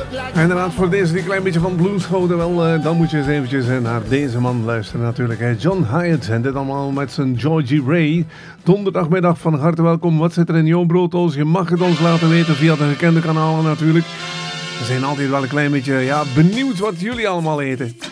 Inderdaad, voor deze die klein beetje van blues houden, wel, dan moet je eens eventjes naar deze man luisteren natuurlijk. John Hyatt en dit allemaal met zijn Georgie Ray. Donderdagmiddag van harte welkom. Wat zit er in jouw brooddoos? Je mag het ons laten weten via de gekende kanalen natuurlijk. We zijn altijd wel een klein beetje benieuwd wat jullie allemaal eten.